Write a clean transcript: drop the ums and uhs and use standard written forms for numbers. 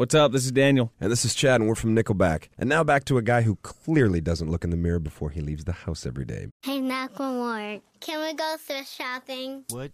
What's up? This is Daniel. And this is Chad, and we're from Nickelback. And now back to a guy who clearly doesn't look in the mirror before he leaves the house every day. Hey, Macklemore, can we go thrift shopping? What?